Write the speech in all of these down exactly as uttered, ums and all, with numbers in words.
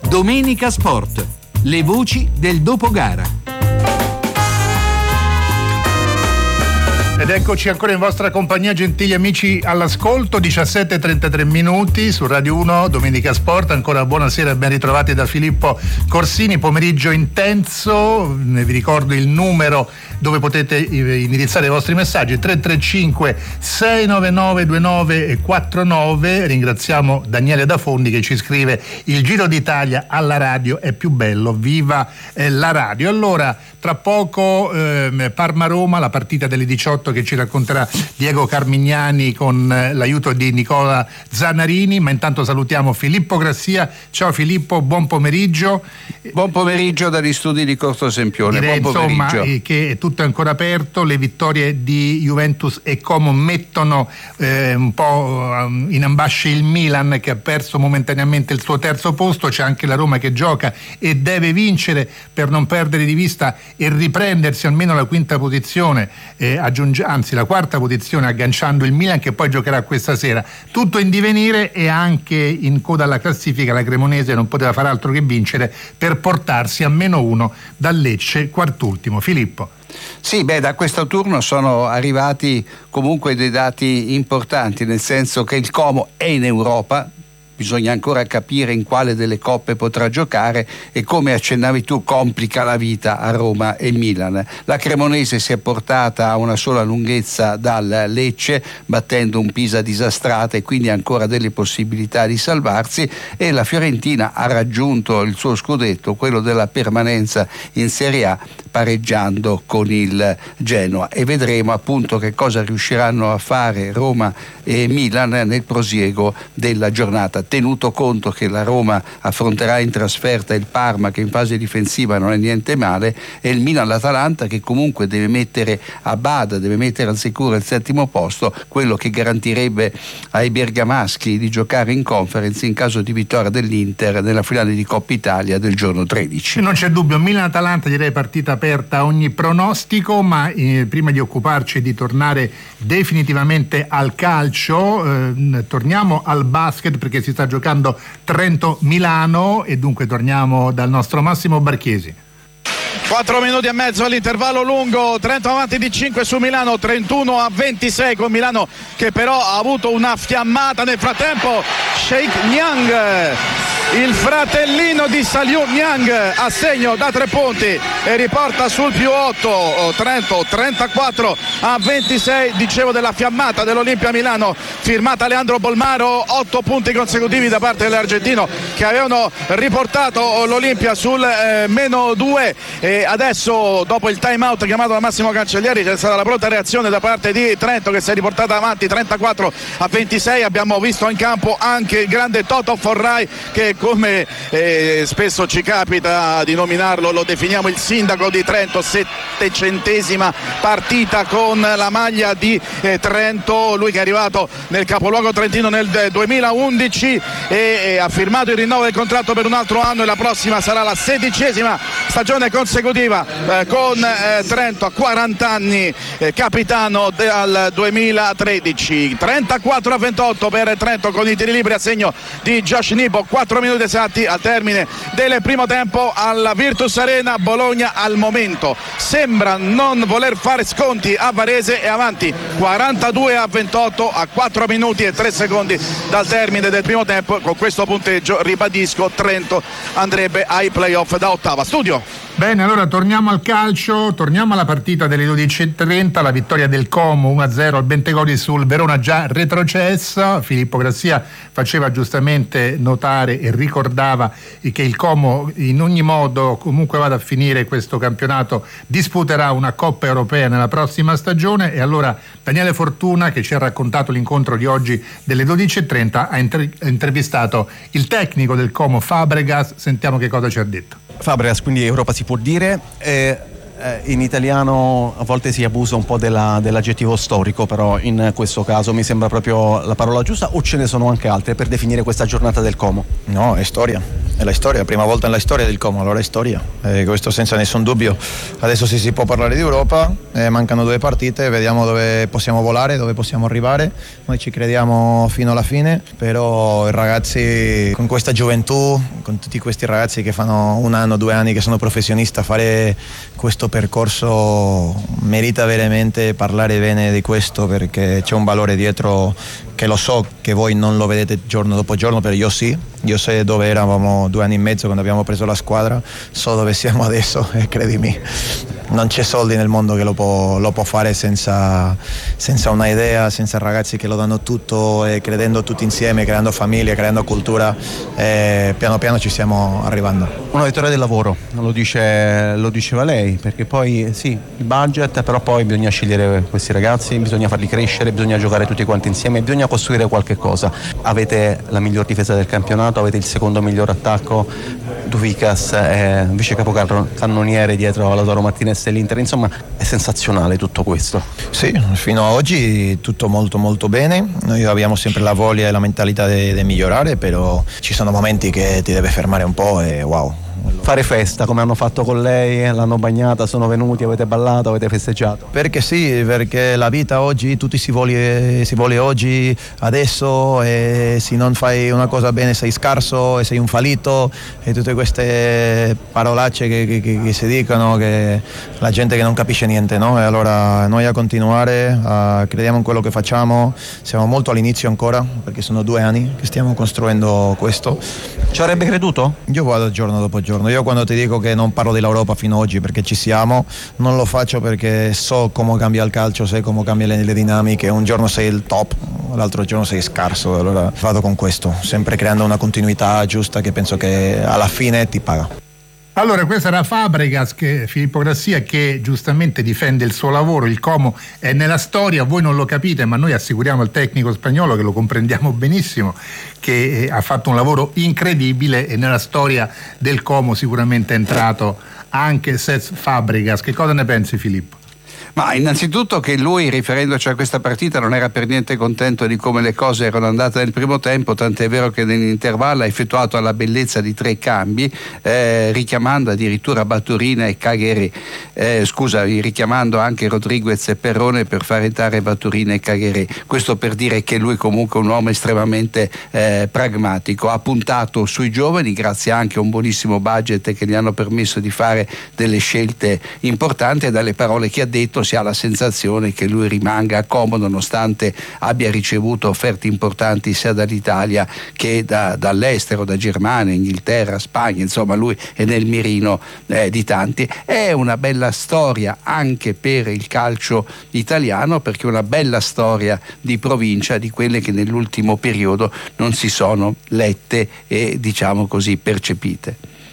Domenica Sport, le voci del dopogara. Ed eccoci ancora in vostra compagnia, gentili amici all'ascolto, diciassette e trentatré minuti su Radio uno, Domenica Sport. Ancora buonasera e ben ritrovati da Filippo Corsini. Pomeriggio intenso, vi ricordo il numero dove potete indirizzare i vostri messaggi: tre tre cinque sei nove nove due nove quattro nove. Ringraziamo Daniele da Fondi che ci scrive: il Giro d'Italia alla radio è più bello, viva eh, la radio. Allora, tra poco eh, Parma-Roma, la partita delle diciotto che ci racconterà Diego Carmignani con eh, l'aiuto di Nicola Zanarini, ma intanto salutiamo Filippo Grassia. Ciao Filippo, buon pomeriggio. Buon pomeriggio dagli studi di Corto Sempione. Direi, buon pomeriggio. Insomma, eh, che tutto è ancora aperto, le vittorie di Juventus e Como mettono eh, un po' in ambasce il Milan, che ha perso momentaneamente il suo terzo posto. C'è anche la Roma che gioca e deve vincere per non perdere di vista e riprendersi almeno la quinta posizione, eh, aggiunge, anzi la quarta posizione, agganciando il Milan che poi giocherà questa sera. Tutto in divenire, e anche in coda alla classifica la Cremonese non poteva fare altro che vincere per portarsi a meno uno dal Lecce, quartultimo. Filippo. Sì, beh, da questo turno sono arrivati comunque dei dati importanti, nel senso che il Como è in Europa. Bisogna ancora capire in quale delle coppe potrà giocare e, come accennavi tu, complica la vita a Roma e Milan. La Cremonese si è portata a una sola lunghezza dal Lecce, battendo un Pisa disastrata, e quindi ha ancora delle possibilità di salvarsi, e la Fiorentina ha raggiunto il suo scudetto, quello della permanenza in Serie A, pareggiando con il Genoa, e vedremo appunto che cosa riusciranno a fare Roma e Milan nel prosieguo della giornata, tenuto conto che la Roma affronterà in trasferta il Parma, che in fase difensiva non è niente male, e il Milan l'Atalanta, che comunque deve mettere a bada, deve mettere al sicuro il settimo posto, quello che garantirebbe ai bergamaschi di giocare in Conference in caso di vittoria dell'Inter nella finale di Coppa Italia del giorno tredici. Non c'è dubbio, Milan-Atalanta direi partita aperta a ogni pronostico, ma eh, prima di occuparci di tornare definitivamente al calcio, eh, torniamo al basket, perché si sta giocando Trento-Milano, e dunque torniamo dal nostro Massimo Barchesi. quattro minuti e mezzo all'intervallo lungo, Trento avanti di cinque su Milano, trentuno a ventisei, con Milano che però ha avuto una fiammata nel frattempo. Sheikh Niang, il fratellino di Saliu Niang, a segno da tre punti e riporta sul più otto. Trento trentaquattro a ventisei, dicevo della fiammata dell'Olimpia Milano, firmata Leandro Bolmaro, otto punti consecutivi da parte dell'argentino, che avevano riportato l'Olimpia sul eh, meno due, e adesso dopo il time out chiamato da Massimo Cancellieri c'è stata la pronta reazione da parte di Trento, che si è riportata avanti trentaquattro a ventisei. Abbiamo visto in campo anche il grande Toto Forrai, che come eh, spesso ci capita di nominarlo, lo definiamo il sindaco di Trento, settecentesima partita con la maglia di eh, Trento, lui che è arrivato nel capoluogo trentino nel duemilaundici e, e ha firmato il rinnovo del contratto per un altro anno, e la prossima sarà la sedicesima stagione consecutiva eh, con eh, Trento, a quaranta anni, eh, capitano del duemilatredici. Trentaquattro a ventotto per Trento, con i tiri liberi a segno di Josh Nibo, quattro minuti esatti al termine del primo tempo alla Virtus Arena. Bologna al momento sembra non voler fare sconti a Varese, e avanti quarantadue a ventotto a quattro minuti e tre secondi dal termine del primo tempo. Con questo punteggio, ribadisco, Trento andrebbe ai playoff da ottava. Studio. Bene, allora torniamo al calcio, torniamo alla partita delle dodici e trenta, la vittoria del Como uno a zero al Bentegodi sul Verona già retrocessa. Filippo Grassia faceva giustamente notare e ricordava che il Como in ogni modo, comunque vada a finire questo campionato, disputerà una Coppa Europea nella prossima stagione. E allora Daniele Fortuna, che ci ha raccontato l'incontro di oggi delle dodici e trenta, ha inter- intervistato il tecnico del Como, Fabregas. Sentiamo che cosa ci ha detto. Fabregas, quindi Europa si può dire, eh, eh, in italiano a volte si abusa un po' della, dell'aggettivo storico, però in questo caso mi sembra proprio la parola giusta, o ce ne sono anche altre per definire questa giornata del Como? No, è storia, è la storia, prima volta nella storia del Como, allora è storia, eh, questo senza nessun dubbio. Adesso sì, si può parlare di Europa, eh, mancano due partite, vediamo dove possiamo volare, dove possiamo arrivare, noi ci crediamo fino alla fine, però i ragazzi con questa gioventù, con tutti questi ragazzi che fanno un anno, due anni che sono professionisti, fare questo percorso merita veramente parlare bene di questo, perché c'è un valore dietro che lo so che voi non lo vedete giorno dopo giorno, però io sì, io so dove eravamo due anni e mezzo quando abbiamo preso la squadra, so dove siamo adesso e credimi, non c'è soldi nel mondo che lo può, lo può fare senza, senza una idea, senza ragazzi che lo danno tutto e credendo tutti insieme, creando famiglie, creando cultura, e piano piano ci stiamo arrivando. Una vittoria del lavoro, lo, dice, lo diceva lei, perché poi sì, il budget, però poi bisogna scegliere questi ragazzi, bisogna farli crescere, bisogna giocare tutti quanti insieme, bisogna costruire qualche cosa. Avete la miglior difesa del campionato, avete il secondo miglior attacco, Duvikas è vice capocannoniere dietro Lautaro Martinez e l'Inter, insomma è sensazionale tutto questo. Sì, fino ad oggi tutto molto molto bene, noi abbiamo sempre la voglia e la mentalità di migliorare, però ci sono momenti che ti deve fermare un po' e wow. Fare festa come hanno fatto con lei, l'hanno bagnata, sono venuti, avete ballato, avete festeggiato? Perché sì, perché la vita oggi, tutti si vuole, si vuole oggi, adesso, e se non fai una cosa bene sei scarso e sei un fallito, e tutte queste parolacce che, che, che si dicono, che la gente che non capisce niente, no? E allora noi a continuare, a, crediamo in quello che facciamo, siamo molto all'inizio ancora, perché sono due anni che stiamo costruendo questo. Ci avrebbe creduto? Io vado giorno dopo giorno, io quando ti dico che non parlo dell'Europa fino ad oggi perché ci siamo, non lo faccio perché so come cambia il calcio, so come cambiano le, le dinamiche, un giorno sei il top, l'altro giorno sei scarso, allora vado con questo, sempre creando una continuità giusta che penso che alla fine ti paga. Allora, questo era Fabregas, che, Filippo Grassia, che giustamente difende il suo lavoro. Il Como è nella storia, voi non lo capite, ma noi assicuriamo al tecnico spagnolo, che lo comprendiamo benissimo, che eh, ha fatto un lavoro incredibile, e nella storia del Como sicuramente è entrato anche Cesc Fabregas. Che cosa ne pensi, Filippo? Ma innanzitutto che lui, riferendoci a questa partita, non era per niente contento di come le cose erano andate nel primo tempo, tant'è vero che nell'intervallo ha effettuato alla bellezza di tre cambi, eh, richiamando addirittura Baturina e Cagheré, eh, scusa, richiamando anche Rodriguez e Perrone per far entrare Baturina e Cagheré. Questo per dire che lui comunque è un uomo estremamente eh, pragmatico, ha puntato sui giovani grazie anche a un buonissimo budget che gli hanno permesso di fare delle scelte importanti, e dalle parole che ha detto si ha la sensazione che lui rimanga a Como nonostante abbia ricevuto offerte importanti sia dall'Italia che da, dall'estero, da Germania, Inghilterra, Spagna, insomma lui è nel mirino eh, di tanti. È una bella storia anche per il calcio italiano, perché è una bella storia di provincia, di quelle che nell'ultimo periodo non si sono lette e diciamo così percepite.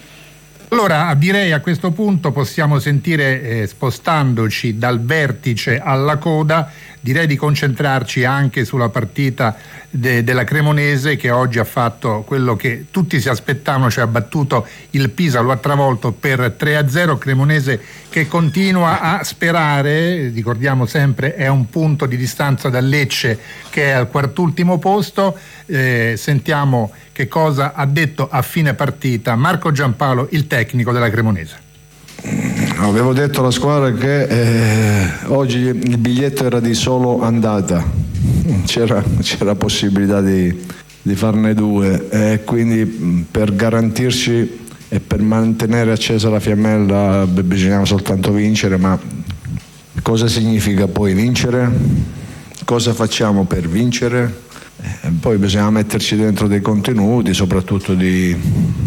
Allora direi a questo punto possiamo sentire, eh, spostandoci dal vertice alla coda, direi di concentrarci anche sulla partita de- della Cremonese, che oggi ha fatto quello che tutti si aspettavano, cioè ha battuto il Pisa, lo ha travolto per tre a zero. Cremonese che continua a sperare, ricordiamo sempre è un punto di distanza dal Lecce che è al quartultimo posto. Eh, sentiamo che cosa ha detto a fine partita Marco Giampaolo, il tecnico della Cremonese. Avevo detto alla squadra che eh, oggi il biglietto era di solo andata, c'era, c'era possibilità di, di farne due, e quindi per garantirci e per mantenere accesa la fiammella bisognava soltanto vincere. Ma cosa significa poi vincere? Cosa facciamo per vincere? Eh, poi bisogna metterci dentro dei contenuti, soprattutto di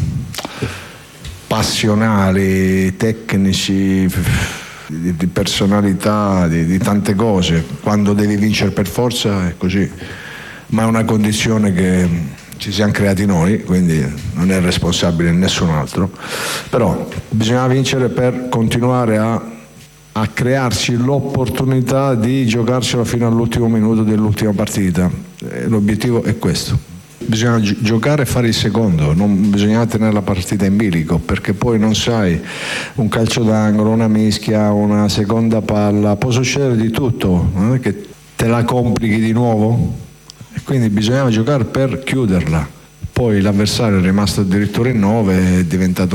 passionali, tecnici, di, di personalità, di, di tante cose. Quando devi vincere per forza è così, ma è una condizione che ci siamo creati noi, quindi non è responsabile nessun altro. Però bisogna vincere per continuare a, a crearci l'opportunità di giocarcela fino all'ultimo minuto dell'ultima partita. E l'obiettivo è questo. Bisogna gi- giocare e fare il secondo, non bisogna tenere la partita in bilico, perché poi non sai, un calcio d'angolo, una mischia, una seconda palla, può succedere di tutto, non è che te la complichi di nuovo, e quindi bisogna giocare per chiuderla, poi l'avversario è rimasto addirittura in nove, è diventato,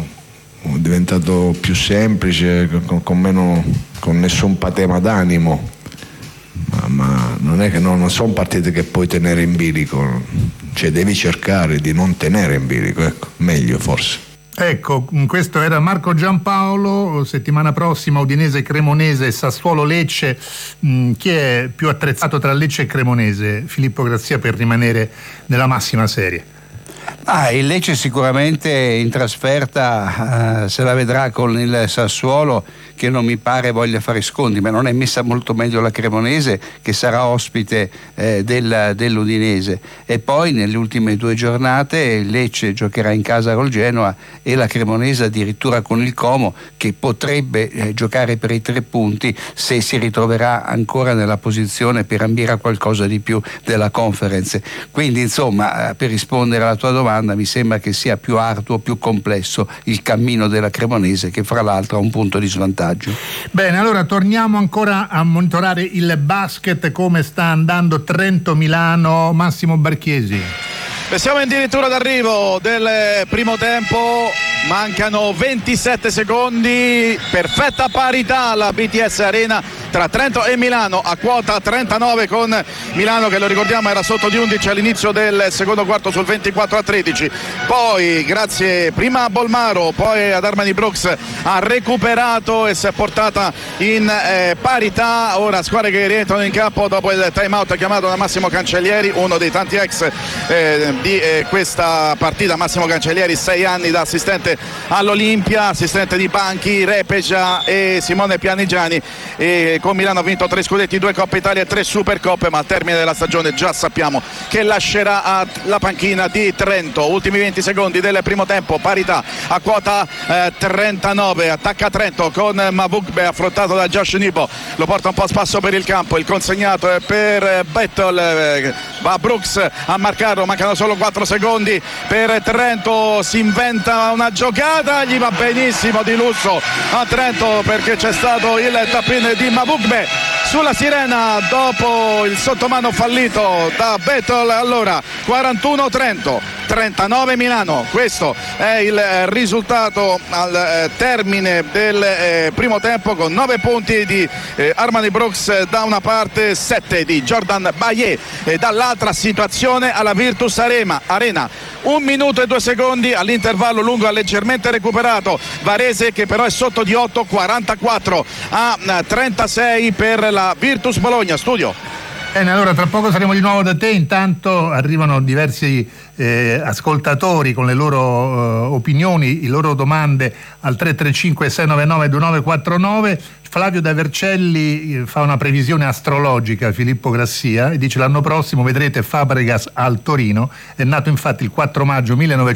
è diventato più semplice, con, con, meno, con nessun patema d'animo, ma, ma non è che non, non sono partite che puoi tenere in bilico, cioè devi cercare di non tenere in bilico, ecco, meglio forse. Ecco, questo era Marco Giampaolo. Settimana prossima Udinese Cremonese e Sassuolo Lecce. Mm, chi è più attrezzato tra Lecce e Cremonese, Filippo Grazia, per rimanere nella massima serie? Ah, il Lecce sicuramente in trasferta uh, se la vedrà con il Sassuolo, che non mi pare voglia fare sconti, ma non è messa molto meglio la Cremonese, che sarà ospite eh, del, dell'Udinese. E poi nelle ultime due giornate il Lecce giocherà in casa col Genoa e la Cremonese addirittura con il Como, che potrebbe eh, giocare per i tre punti se si ritroverà ancora nella posizione per ambire a qualcosa di più della Conference. Quindi insomma, eh, per rispondere alla tua domanda, mi sembra che sia più arduo, più complesso il cammino della Cremonese, che fra l'altro ha un punto di svantaggio. Bene, allora torniamo ancora a monitorare il basket, come sta andando Trento-Milano. Massimo Barchiesi. Siamo addirittura d'arrivo del primo tempo, mancano ventisette secondi, perfetta parità alla B T S Arena tra Trento e Milano, a quota trentanove, con Milano che, lo ricordiamo, era sotto di undici all'inizio del secondo quarto sul ventiquattro a tredici. Poi grazie prima a Bolmaro, poi ad Armani Brooks, ha recuperato e si è portata in eh, parità. Ora squadre che rientrano in campo dopo il time out chiamato da Massimo Cancellieri, uno dei tanti ex eh, di eh, questa partita. Massimo Cancellieri, sei anni da assistente all'Olimpia, assistente di banchi, Repegia e Simone Pianigiani, e con Milano ha vinto tre scudetti, due Coppa Italia e tre Supercoppe, ma al termine della stagione già sappiamo che lascerà la panchina di Trento. Ultimi venti secondi del primo tempo, parità a quota eh, trentanove, attacca Trento con Mavugbe affrontato da Josh Nibo, lo porta un po' a spasso per il campo, il consegnato è per Battle, eh, va Brooks a marcarlo, mancano solo quattro secondi per Trento, si inventa una giocata, gli va benissimo, di lusso a Trento, perché c'è stato il tap-in di Mavugbe sulla sirena dopo il sottomano fallito da Battle. Allora quarantuno Trento, trentanove Milano, questo è il risultato al eh, termine del eh, primo tempo, con nove punti di eh, Armani Brooks da una parte, sette di Jordan Bayer e dall'altra. Situazione alla Virtus Arena, Arena un minuto e due secondi all'intervallo lungo, ha leggermente recuperato Varese, che però è sotto di otto, quarantaquattro a trentasei per la Virtus Bologna. Studio. Bene, allora tra poco saremo di nuovo da te. Intanto arrivano diversi eh, ascoltatori con le loro eh, opinioni, le loro domande al tre tre cinque sei nove nove due nove quattro nove. Flavio da Vercelli eh, fa una previsione astrologica, Filippo Grassia, e dice: l'anno prossimo vedrete Fabregas al Torino. È nato infatti il quattro maggio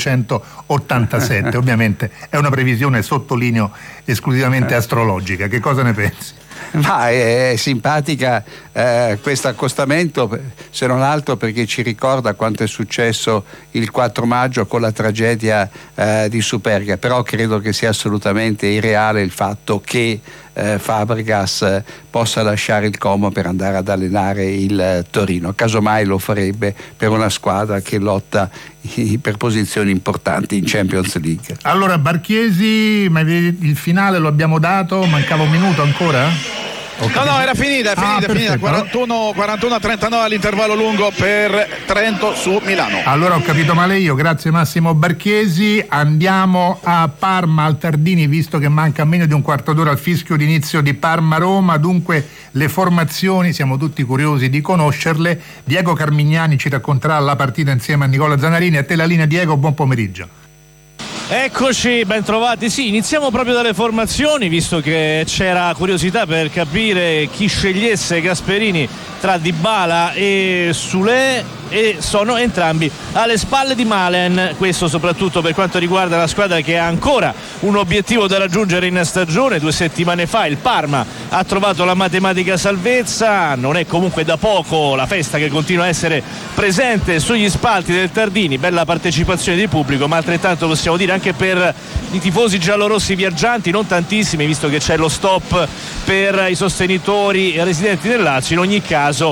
millenovecentottantasette. Ovviamente è una previsione, sottolineo, esclusivamente astrologica. Che cosa ne pensi? Ma è, è simpatica eh, questo accostamento, se non altro perché ci ricorda quanto è successo il quattro maggio con la tragedia eh, di Superga, però credo che sia assolutamente irreale il fatto che eh, Fabregas eh, possa lasciare il Como per andare ad allenare il eh, Torino. Casomai lo farebbe per una squadra che lotta i, per posizioni importanti in Champions League. Allora Barchiesi, ma il finale lo abbiamo dato, mancava un minuto ancora? No, no, era finita, è finita, ah, è finita. quarantuno, quarantuno a trentanove all'intervallo lungo per Trento su Milano. Allora ho capito male io, grazie Massimo Barchiesi. Andiamo a Parma, al Tardini, visto che manca meno di un quarto d'ora al fischio d'inizio di Parma-Roma. Dunque le formazioni, siamo tutti curiosi di conoscerle. Diego Carmignani ci racconterà la partita insieme a Nicola Zanarini. A te la linea, Diego, buon pomeriggio. Eccoci, ben trovati. Sì, iniziamo proprio dalle formazioni, visto che c'era curiosità per capire chi scegliesse Gasperini tra Dybala e Sule, e sono entrambi alle spalle di Malen. Questo soprattutto per quanto riguarda la squadra che ha ancora un obiettivo da raggiungere in stagione. Due settimane fa il Parma ha trovato la matematica salvezza, non è comunque da poco la festa che continua a essere presente sugli spalti del Tardini, bella partecipazione di pubblico, ma altrettanto possiamo dire anche per i tifosi giallorossi viaggianti, non tantissimi visto che c'è lo stop per i sostenitori residenti del Lazio. In ogni caso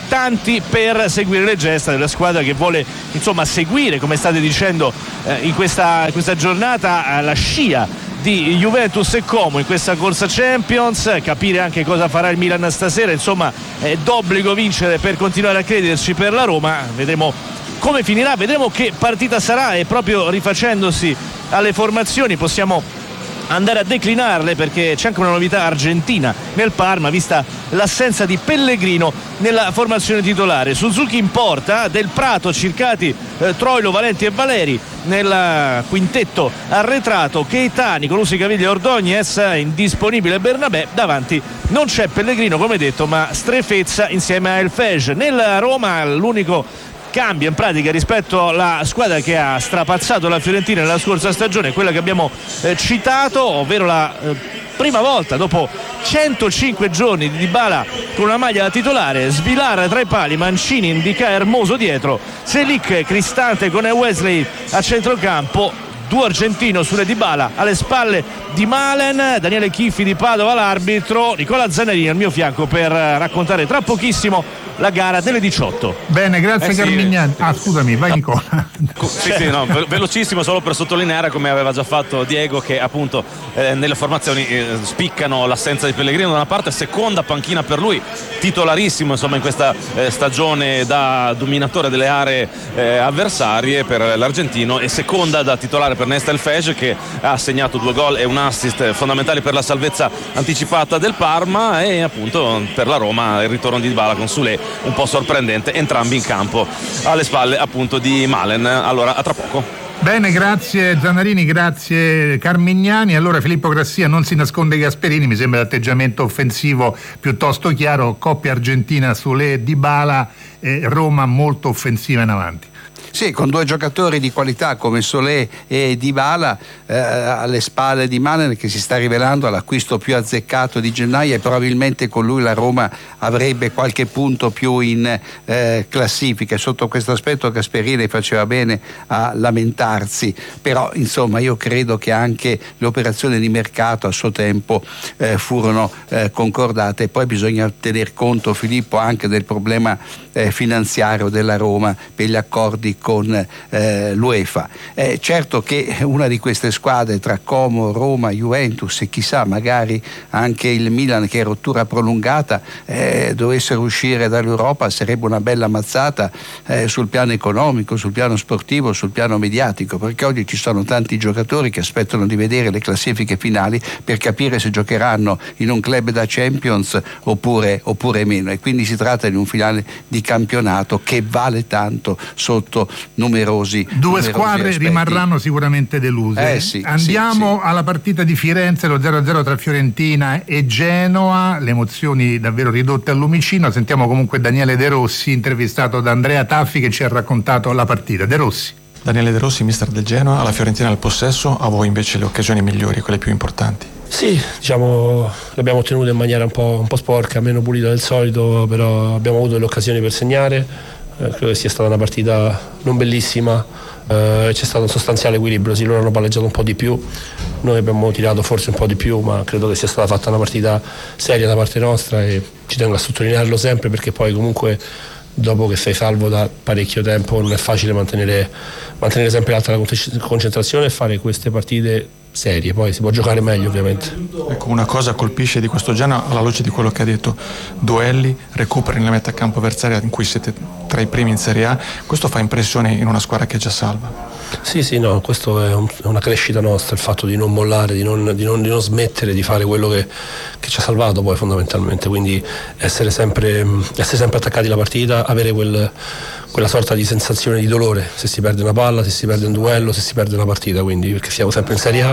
tanti per seguire le gesta della squadra che vuole insomma seguire, come state dicendo eh, in questa, in questa giornata, la scia di Juventus e Como in questa corsa Champions, capire anche cosa farà il Milan stasera. Insomma è d'obbligo vincere per continuare a crederci per la Roma. Vedremo come finirà, vedremo che partita sarà, e proprio rifacendosi alle formazioni possiamo andare a declinarle, perché c'è anche una novità argentina nel Parma, vista l'assenza di Pellegrino nella formazione titolare. Suzuki in porta, Del Prato, Circati, eh, Troilo, Valenti e Valeri nel quintetto arretrato, Keita, Nicolosi, Caviglia e Ordóñez, indisponibile Bernabé, davanti non c'è Pellegrino come detto, ma Strefezza insieme a Elfej. Nella Roma l'unico cambia in pratica rispetto alla squadra che ha strapazzato la Fiorentina nella scorsa stagione, quella che abbiamo eh, citato, ovvero la eh, prima volta dopo centocinque giorni di Dybala con una maglia da titolare, Svilar tra i pali, Mancini, Indica, Hermoso dietro, Selic, Cristante con Wesley a centrocampo, duo argentino sulle Dybala, alle spalle di Malen, Daniele Chiffi di Padova l'arbitro, Nicola Zanarini al mio fianco per raccontare tra pochissimo la gara delle diciotto. Bene, grazie eh sì. Carmignani. Ah, scusami, vai Nicola. Sì, sì, no, velocissimo, solo per sottolineare, come aveva già fatto Diego, che appunto eh, nelle formazioni eh, spiccano l'assenza di Pellegrino da una parte, seconda panchina per lui, titolarissimo insomma in questa eh, stagione da dominatore delle aree eh, avversarie per l'argentino, e seconda da titolare per Nesta Elfej, che ha segnato due gol e un assist fondamentali per la salvezza anticipata del Parma, e appunto per la Roma il ritorno di Dybala con Sule un po' sorprendente, entrambi in campo alle spalle appunto di Malen. Allora, a tra poco. Bene, grazie Zanarini, grazie Carmignani. Allora Filippo Grassia, non si nasconde Gasperini, mi sembra l'atteggiamento offensivo piuttosto chiaro, coppia argentina Sule Dybala, eh, Roma molto offensiva in avanti. Sì, con due giocatori di qualità come Solé e Dybala eh, alle spalle di Malen, che si sta rivelando l'acquisto più azzeccato di gennaio, e probabilmente con lui la Roma avrebbe qualche punto più in eh, classifica. Sotto questo aspetto Gasperini faceva bene a lamentarsi, però insomma io credo che anche le operazioni di mercato a suo tempo eh, furono eh, concordate. Poi bisogna tener conto, Filippo, anche del problema eh, finanziario della Roma per gli accordi con eh, l'UEFA. Eh, certo che una di queste squadre, tra Como, Roma, Juventus e chissà magari anche il Milan, che è rottura prolungata, eh, dovessero uscire dall'Europa, sarebbe una bella mazzata eh, sul piano economico, sul piano sportivo, sul piano mediatico, perché oggi ci sono tanti giocatori che aspettano di vedere le classifiche finali per capire se giocheranno in un club da Champions oppure, oppure meno, e quindi si tratta di un finale di campionato che vale tanto sotto numerosi due numerosi squadre aspetti. Rimarranno sicuramente deluse. Eh sì, Andiamo sì, sì. alla partita di Firenze, lo zero a zero tra Fiorentina e Genoa, le emozioni davvero ridotte al lumicino. Sentiamo comunque Daniele De Rossi, intervistato da Andrea Taffi, che ci ha raccontato la partita. De Rossi. Daniele De Rossi, mister del Genoa, alla Fiorentina al possesso, a voi invece le occasioni migliori, quelle più importanti. Sì, diciamo l'abbiamo ottenuta in maniera un po', un po' sporca, meno pulita del solito, però abbiamo avuto delle occasioni per segnare. Eh, credo che sia stata una partita non bellissima, eh, c'è stato un sostanziale equilibrio, sì, loro hanno palleggiato un po' di più, noi abbiamo tirato forse un po' di più, ma credo che sia stata fatta una partita seria da parte nostra, e ci tengo a sottolinearlo sempre, perché poi comunque dopo che sei salvo da parecchio tempo non è facile mantenere, mantenere sempre alta la concentrazione e fare queste partite serie. Poi si può giocare meglio ovviamente. Ecco, una cosa colpisce di questo Genoa, alla luce di quello che ha detto: duelli, recuperi nella metà campo avversaria in cui siete tra i primi in Serie A. Questo fa impressione in una squadra che è già salva. Sì, sì, no, questo è, un, è una crescita nostra, il fatto di non mollare, di non, di non, di non smettere di fare quello che, che ci ha salvato poi fondamentalmente, quindi essere sempre, essere sempre attaccati alla partita, avere quel, quella sorta di sensazione di dolore se si perde una palla, se si perde un duello, se si perde una partita, quindi perché siamo sempre in Serie A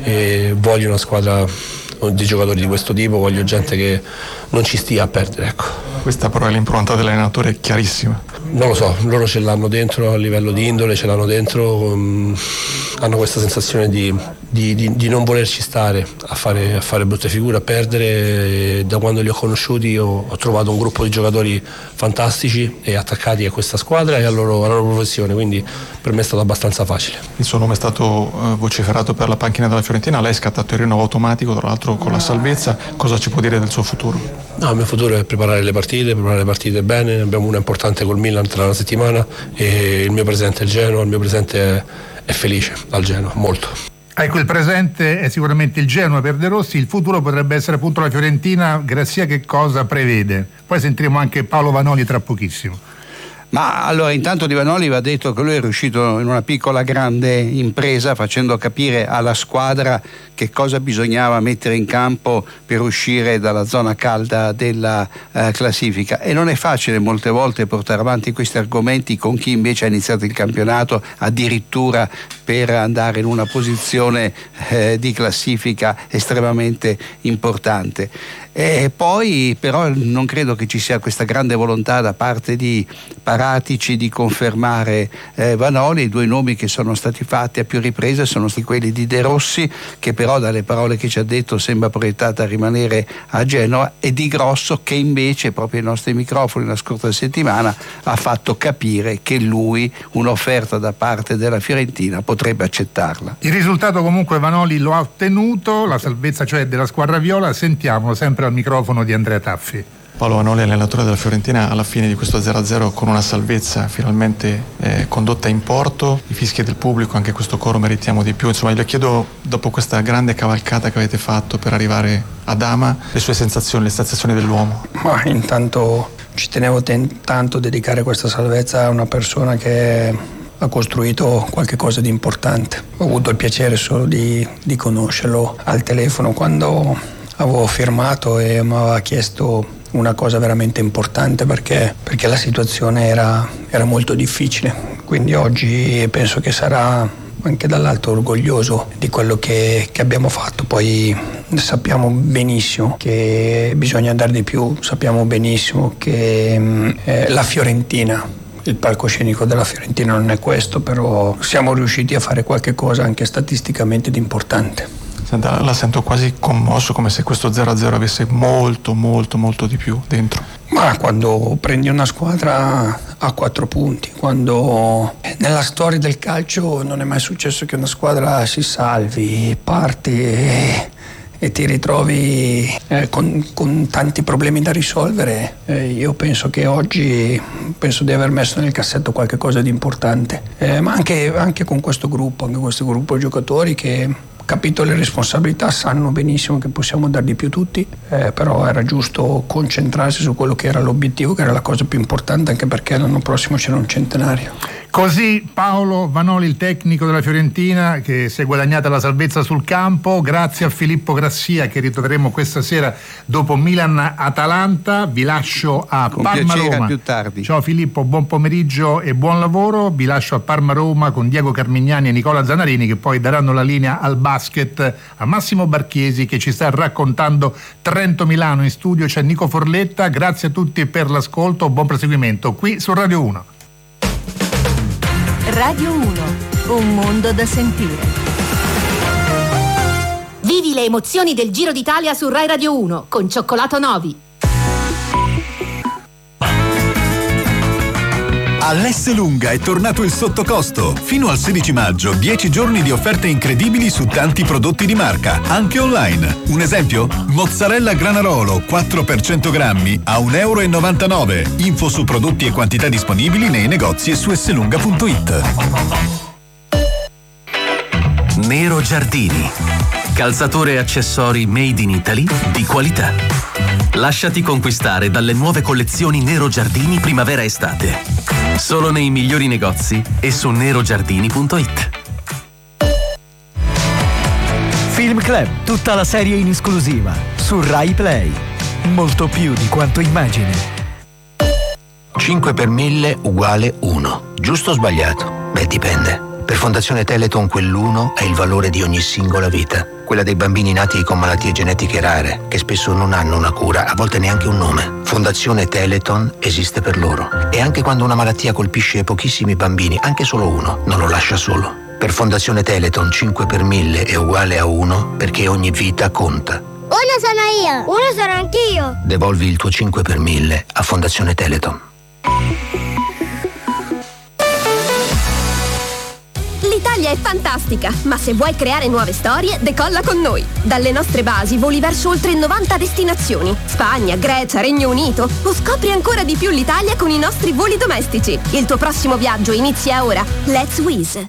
e voglio una squadra di giocatori di questo tipo, voglio gente che non ci stia a perdere, ecco. Questa però è l'impronta dell'allenatore, è chiarissima. Non lo so, loro ce l'hanno dentro a livello di indole, ce l'hanno dentro, um, hanno questa sensazione di, di, di, di non volerci stare a fare, a fare brutte figure, a perdere. E da quando li ho conosciuti ho, ho trovato un gruppo di giocatori fantastici e attaccati a questa squadra e a loro, alla loro professione, quindi per me è stato abbastanza facile. Il suo nome è stato uh, vociferato per la panchina della Fiorentina, lei è scattato il rinnovo automatico, tra l'altro con la salvezza. Cosa ci può dire del suo futuro? No, il mio futuro è preparare le partite, preparare le partite bene. Abbiamo una importante col Milan tra una settimana e il mio presente è il Genoa, il mio presente è, è felice al Genoa, molto. Ecco, il presente è sicuramente il Genoa per De Rossi, il futuro potrebbe essere appunto la Fiorentina. Grazia che cosa prevede? Poi sentiremo anche Paolo Vanoli tra pochissimo. Ma allora, intanto di Vanoli va detto che lui è riuscito in una piccola grande impresa facendo capire alla squadra che cosa bisognava mettere in campo per uscire dalla zona calda della eh, classifica, e non è facile molte volte portare avanti questi argomenti con chi invece ha iniziato il campionato addirittura per andare in una posizione eh, di classifica estremamente importante. E poi però non credo che ci sia questa grande volontà da parte di Paratici di confermare eh, Vanoli. I due nomi che sono stati fatti a più riprese sono stati quelli di De Rossi, che però dalle parole che ci ha detto sembra proiettata a rimanere a Genova, e di Grosso, che invece proprio ai nostri microfoni la scorsa settimana ha fatto capire che lui un'offerta da parte della Fiorentina potrebbe accettarla. Il risultato comunque Vanoli lo ha ottenuto, la salvezza cioè della squadra viola. Sentiamolo sempre al microfono di Andrea Taffi. Paolo Vanoli, allenatore della Fiorentina, alla fine di questo zero a zero con una salvezza finalmente eh, condotta in porto, i fischi del pubblico, anche questo coro meritiamo di più. Insomma, le chiedo, dopo questa grande cavalcata che avete fatto per arrivare ad Ama, le sue sensazioni, le sensazioni dell'uomo. Ma intanto ci tenevo ten- tanto a dedicare questa salvezza a una persona che ha costruito qualche cosa di importante. Ho avuto il piacere solo di, di conoscerlo al telefono quando avevo firmato e mi aveva chiesto una cosa veramente importante, perché, perché la situazione era, era molto difficile. Quindi oggi penso che sarà anche dall'alto orgoglioso di quello che, che abbiamo fatto. Poi sappiamo benissimo che bisogna dare di più, sappiamo benissimo che eh, la Fiorentina, il palcoscenico della Fiorentina non è questo, però siamo riusciti a fare qualche cosa anche statisticamente di importante. Senta, la sento quasi commosso, come se questo zero a zero avesse molto molto molto di più dentro. Ma quando prendi una squadra a quattro punti, quando nella storia del calcio non è mai successo che una squadra si salvi, parti e, e ti ritrovi eh, con, con tanti problemi da risolvere, eh, io penso che oggi penso di aver messo nel cassetto qualche cosa di importante, eh, ma anche, anche con questo gruppo, anche questo gruppo di giocatori che, capito le responsabilità, sanno benissimo che possiamo dar di più tutti, eh, però era giusto concentrarsi su quello che era l'obiettivo, che era la cosa più importante, anche perché l'anno prossimo c'era un centenario. Così Paolo Vanoli, il tecnico della Fiorentina, che si è guadagnata la salvezza sul campo. Grazie a Filippo Grassia, che ritroveremo questa sera dopo Milan-Atalanta. Vi lascio a con Parma-Roma più tardi. Ciao Filippo, buon pomeriggio e buon lavoro. Vi lascio a Parma-Roma con Diego Carmignani e Nicola Zanarini, che poi daranno la linea al basket a Massimo Barchiesi, che ci sta raccontando Trento-Milano. In studio c'è Nico Forletta. Grazie a tutti per l'ascolto, buon proseguimento qui su Radio uno. Radio uno, un mondo da sentire. Vivi le emozioni del Giro d'Italia su Rai Radio uno con Cioccolato Novi. All'Esselunga è tornato il sottocosto. Fino al sedici maggio, dieci giorni di offerte incredibili su tanti prodotti di marca, anche online. Un esempio? Mozzarella Granarolo quattro per cento grammi a un euro e novantanove. Info su prodotti e quantità disponibili nei negozi e su esselunga punto it. Nero Giardini. Calzature e accessori made in Italy di qualità. Lasciati conquistare dalle nuove collezioni Nero Giardini primavera-estate. Solo nei migliori negozi e su nerogiardini punto it. Film Club, tutta la serie in esclusiva su Rai Play. Molto più di quanto immagini. cinque per mille uguale uno. Giusto o sbagliato? Beh, dipende. Per Fondazione Teleton quell'uno è il valore di ogni singola vita. Quella dei bambini nati con malattie genetiche rare, che spesso non hanno una cura, a volte neanche un nome. Fondazione Teleton esiste per loro. E anche quando una malattia colpisce pochissimi bambini, anche solo uno, non lo lascia solo. Per Fondazione Teleton cinque per mille è uguale a uno, perché ogni vita conta. Uno sono io, uno sono anch'io. Devolvi il tuo cinque per mille a Fondazione Teleton. L'Italia L'Italia è fantastica, ma se vuoi creare nuove storie, decolla con noi. Dalle nostre basi voli verso oltre novanta destinazioni. Spagna, Grecia, Regno Unito. O scopri ancora di più l'Italia con i nostri voli domestici. Il tuo prossimo viaggio inizia ora. Let's Wizz.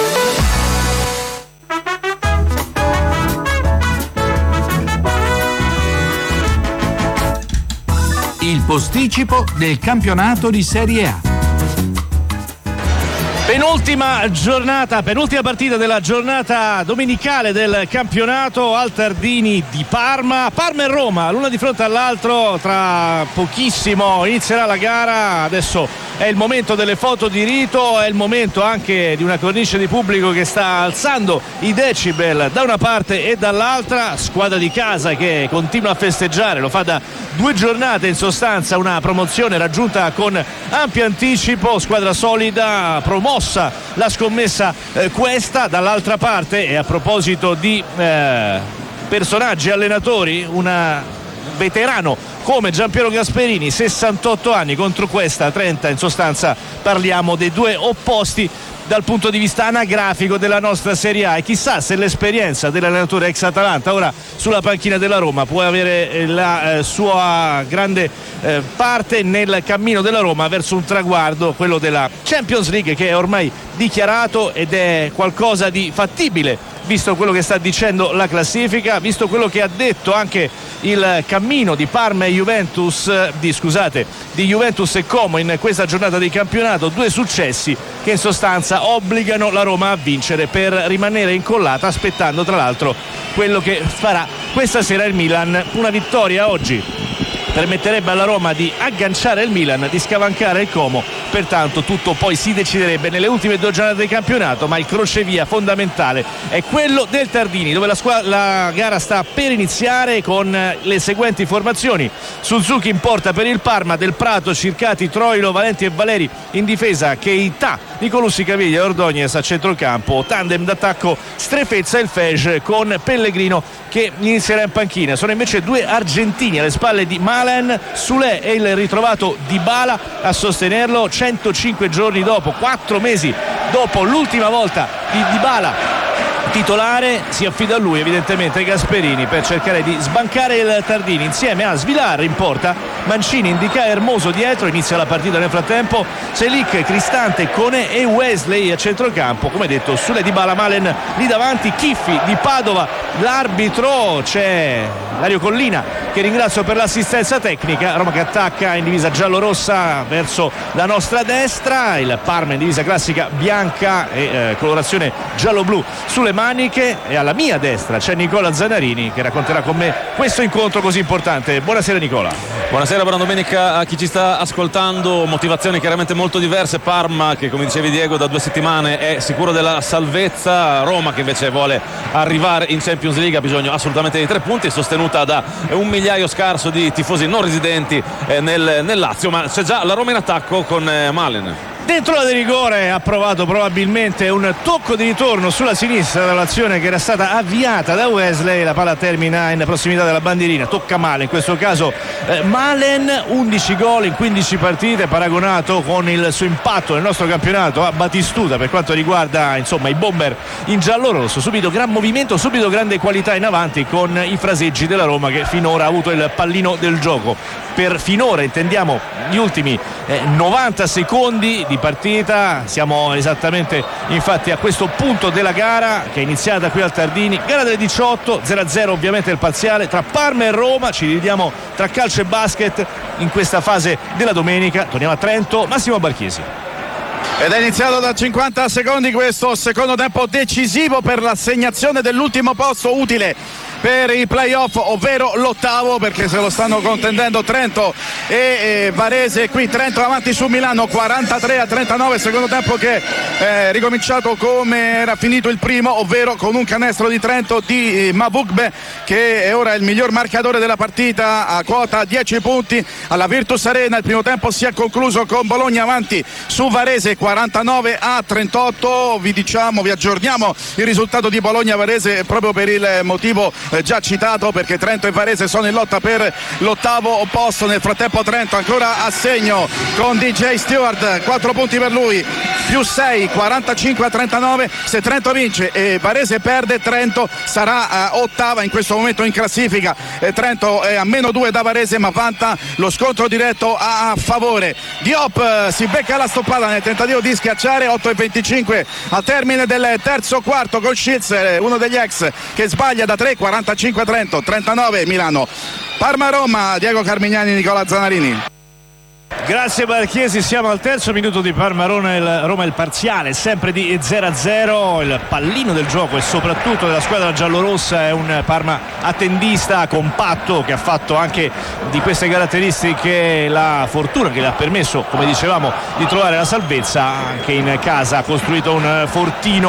Il posticipo del campionato di Serie A. Penultima giornata, penultima partita della giornata domenicale del campionato al Tardini di Parma. Parma e Roma, l'una di fronte all'altro, tra pochissimo inizierà la gara. Adesso è il momento delle foto di rito, è il momento anche di una cornice di pubblico che sta alzando i decibel da una parte e dall'altra. Squadra di casa che continua a festeggiare, lo fa da due giornate in sostanza, una promozione raggiunta con ampio anticipo, squadra solida, promossa la scommessa eh, questa. Dall'altra parte, e a proposito di eh, personaggi allenatori, un veterano come Giampiero Gasperini, sessantotto anni contro questa trenta, in sostanza parliamo dei due opposti dal punto di vista anagrafico della nostra Serie A, e chissà se l'esperienza dell'allenatore ex Atalanta ora sulla panchina della Roma può avere la eh, sua grande eh, parte nel cammino della Roma verso un traguardo, quello della Champions League, che è ormai dichiarato ed è qualcosa di fattibile visto quello che sta dicendo la classifica, visto quello che ha detto anche il cammino di Parma e Juventus, di scusate, di Juventus e Como in questa giornata di campionato. Due successi che in sostanza obbligano la Roma a vincere per rimanere incollata, aspettando tra l'altro quello che farà questa sera il Milan. Una vittoria oggi permetterebbe alla Roma di agganciare il Milan, di scavancare il Como, pertanto tutto poi si deciderebbe nelle ultime due giornate del campionato, ma il crocevia fondamentale è quello del Tardini, dove la, squ- la gara sta per iniziare con le seguenti formazioni: Suzuki in porta per il Parma, Del Prato, Circati, Troilo, Valenti e Valeri in difesa, Keita, Nicolussi, Caviglia e Ordognes a centrocampo, tandem d'attacco Strefezza e il Fege con Pellegrino che inizierà in panchina. Sono invece due argentini alle spalle di Malen, Sule e il ritrovato Dybala a sostenerlo centocinque giorni dopo, quattro mesi dopo l'ultima volta di Dybala titolare. Si affida a lui evidentemente Gasperini per cercare di sbancare il Tardini insieme a Svilar in porta, Mancini, Indica, Hermoso dietro. Inizia la partita nel frattempo, Selic, Cristante, Cone e Wesley a centrocampo, come detto Sule, Dybala, Malen lì davanti, Chiffi di Padova l'arbitro, c'è Dario Collina che ringrazio per l'assistenza tecnica. Roma che attacca in divisa giallo-rossa verso la nostra destra, il Parma in divisa classica bianca e eh, colorazione giallo-blu sulle maniche, e alla mia destra c'è Nicola Zanarini che racconterà con me questo incontro così importante. Buonasera Nicola. Buonasera, buona domenica a chi ci sta ascoltando. Motivazioni chiaramente molto diverse. Parma che, come dicevi Diego, da due settimane è sicuro della salvezza. Roma che invece vuole arrivare in Champions League, ha bisogno assolutamente di tre punti, sostenuta da un migliaio scarso di tifosi non residenti eh, nel, nel Lazio, ma c'è già la Roma in attacco con eh, Malen. Dentro la di rigore ha provato probabilmente un tocco di ritorno sulla sinistra dall'azione che era stata avviata da Wesley. La palla termina in prossimità della bandierina, tocca male in questo caso eh, Malen. Undici gol in quindici partite, paragonato con il suo impatto nel nostro campionato a Batistuta per quanto riguarda insomma i bomber in giallo-rosso. Subito gran movimento, subito grande qualità in avanti con i fraseggi della Roma che finora ha avuto il pallino del gioco. Per finora intendiamo gli ultimi eh, novanta secondi di partita. Siamo esattamente infatti a questo punto della gara che è iniziata qui al Tardini, gara delle diciotto, zero a zero ovviamente il parziale tra Parma e Roma. Ci dividiamo tra calcio e basket in questa fase della domenica. Torniamo a Trento, Massimo Barchiesi. Ed è iniziato da cinquanta secondi questo secondo tempo decisivo per l'assegnazione dell'ultimo posto utile per i playoff, ovvero l'ottavo, perché se lo stanno contendendo Trento e, e Varese. Qui Trento avanti su Milano quarantatré a trentanove, secondo tempo che è ricominciato come era finito il primo, ovvero con un canestro di Trento di Mavugbe, che è ora il miglior marcatore della partita a quota dieci punti alla Virtus Arena. Il primo tempo si è concluso con Bologna avanti su Varese quarantanove a trentotto. Vi diciamo, vi aggiorniamo il risultato di Bologna-Varese proprio per il motivo eh, già citato, perché Trento e Varese sono in lotta per l'ottavo posto. Nel frattempo Trento ancora a segno con D J Stewart, quattro punti per lui, più sei, quarantacinque a trentanove. Se Trento vince e Varese perde, Trento sarà eh, ottava in questo momento in classifica. eh, Trento è a meno due da Varese, ma vanta lo scontro diretto a favore. Diop eh, si becca la stoppata nel tentativo di schiacciare. Otto e venticinque al termine del terzo quarto, con Schiz, uno degli ex, che sbaglia da tre. Quarantacinque a Trento, trentanove Milano. Parma-Roma, Diego Carmignani, Nicola Zanarini. Grazie Marchesi, siamo al terzo minuto di Parma-Roma, il, Roma il parziale sempre di zero a zero. Il pallino del gioco e soprattutto della squadra giallorossa è un Parma attendista, compatto, che ha fatto anche di queste caratteristiche la fortuna che le ha permesso, come dicevamo, di trovare la salvezza. Anche in casa ha costruito un fortino